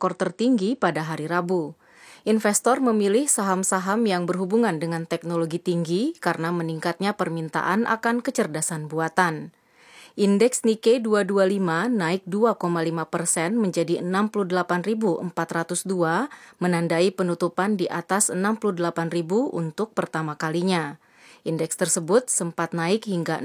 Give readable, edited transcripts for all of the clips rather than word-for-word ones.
rekor tertinggi pada hari Rabu. Investor memilih saham-saham yang berhubungan dengan teknologi tinggi karena meningkatnya permintaan akan kecerdasan buatan. Indeks Nikkei 225 naik 2,5% menjadi 68.402, menandai penutupan di atas 68.000 untuk pertama kalinya. Indeks tersebut sempat naik hingga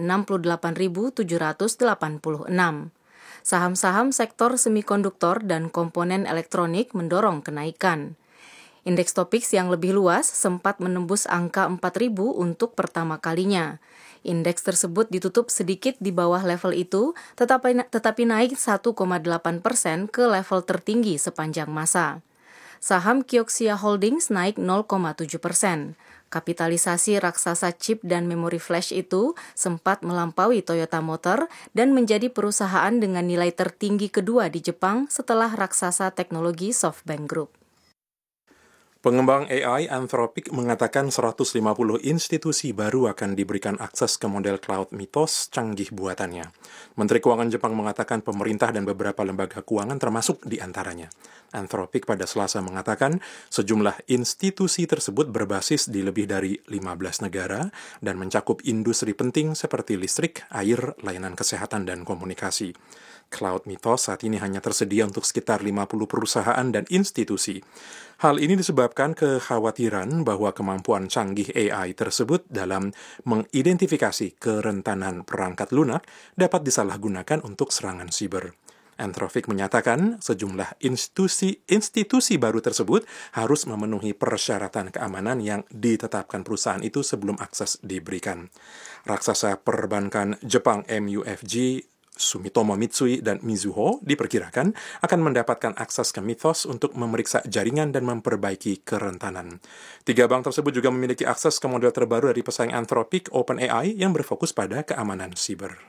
68.786. Saham-saham sektor semikonduktor dan komponen elektronik mendorong kenaikan. Indeks Topix yang lebih luas sempat menembus angka 4.000 untuk pertama kalinya. Indeks tersebut ditutup sedikit di bawah level itu, tetapi naik 1,8% ke level tertinggi sepanjang masa. Saham Kioxia Holdings naik 0,7%. Kapitalisasi raksasa chip dan memori flash itu sempat melampaui Toyota Motor dan menjadi perusahaan dengan nilai tertinggi kedua di Jepang setelah raksasa teknologi SoftBank Group. Pengembang AI Anthropic mengatakan 150 institusi baru akan diberikan akses ke model cloud Mythos canggih buatannya. Menteri Keuangan Jepang mengatakan pemerintah dan beberapa lembaga keuangan termasuk di antaranya. Anthropic pada Selasa mengatakan sejumlah institusi tersebut berbasis di lebih dari 15 negara dan mencakup industri penting seperti listrik, air, layanan kesehatan, dan komunikasi. Cloud Mythos saat ini hanya tersedia untuk sekitar 50 perusahaan dan institusi. Hal ini disebabkan kekhawatiran bahwa kemampuan canggih AI tersebut dalam mengidentifikasi kerentanan perangkat lunak dapat disalahgunakan untuk serangan siber. Anthropic menyatakan sejumlah institusi baru tersebut harus memenuhi persyaratan keamanan yang ditetapkan perusahaan itu sebelum akses diberikan. Raksasa perbankan Jepang MUFG, Sumitomo Mitsui, dan Mizuho diperkirakan akan mendapatkan akses ke Mythos untuk memeriksa jaringan dan memperbaiki kerentanan. 3 bank tersebut juga memiliki akses ke model terbaru dari pesaing Anthropic, OpenAI, yang berfokus pada keamanan siber.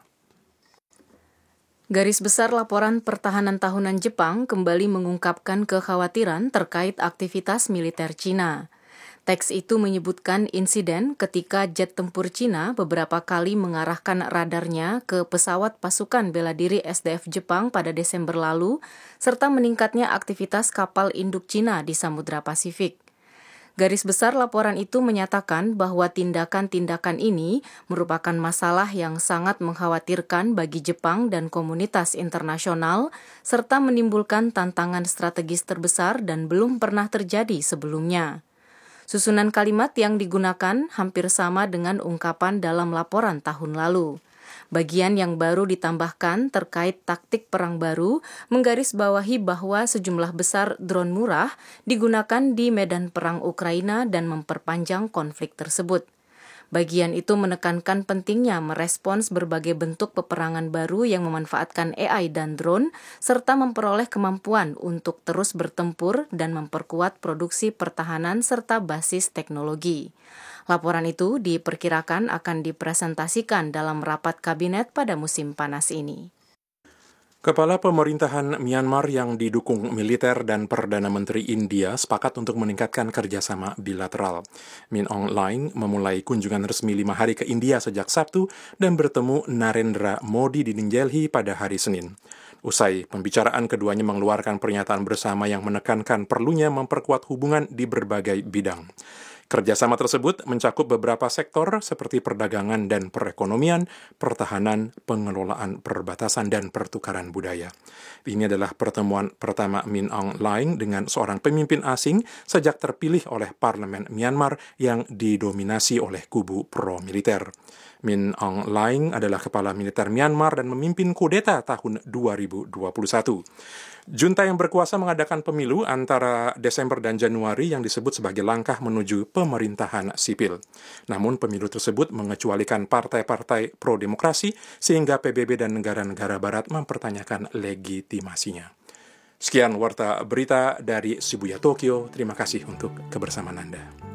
Garis besar laporan pertahanan tahunan Jepang kembali mengungkapkan kekhawatiran terkait aktivitas militer Cina. Teks itu menyebutkan insiden ketika jet tempur Cina beberapa kali mengarahkan radarnya ke pesawat pasukan bela diri SDF Jepang pada Desember lalu, serta meningkatnya aktivitas kapal induk Cina di Samudra Pasifik. Garis besar laporan itu menyatakan bahwa tindakan-tindakan ini merupakan masalah yang sangat mengkhawatirkan bagi Jepang dan komunitas internasional, serta menimbulkan tantangan strategis terbesar dan belum pernah terjadi sebelumnya. Susunan kalimat yang digunakan hampir sama dengan ungkapan dalam laporan tahun lalu. Bagian yang baru ditambahkan terkait taktik perang baru menggarisbawahi bahwa sejumlah besar drone murah digunakan di medan perang Ukraina dan memperpanjang konflik tersebut. Bagian itu menekankan pentingnya merespons berbagai bentuk peperangan baru yang memanfaatkan AI dan drone, serta memperoleh kemampuan untuk terus bertempur dan memperkuat produksi pertahanan serta basis teknologi. Laporan itu diperkirakan akan dipresentasikan dalam rapat kabinet pada musim panas ini. Kepala pemerintahan Myanmar yang didukung militer dan Perdana Menteri India sepakat untuk meningkatkan kerjasama bilateral. Min Aung Hlaing memulai kunjungan resmi 5 hari ke India sejak Sabtu dan bertemu Narendra Modi di New Delhi pada hari Senin. Usai pembicaraan, keduanya mengeluarkan pernyataan bersama yang menekankan perlunya memperkuat hubungan di berbagai bidang. Kerjasama tersebut mencakup beberapa sektor seperti perdagangan dan perekonomian, pertahanan, pengelolaan perbatasan, dan pertukaran budaya. Ini adalah pertemuan pertama Min Aung Hlaing dengan seorang pemimpin asing sejak terpilih oleh parlemen Myanmar yang didominasi oleh kubu pro-militer. Min Aung Hlaing adalah kepala militer Myanmar dan memimpin kudeta tahun 2021. Junta yang berkuasa mengadakan pemilu antara Desember dan Januari yang disebut sebagai langkah menuju pemerintahan sipil. Namun pemilu tersebut mengecualikan partai-partai pro-demokrasi sehingga PBB dan negara-negara barat mempertanyakan legitimasinya. Sekian warta berita dari Shibuya, Tokyo. Terima kasih untuk kebersamaan Anda.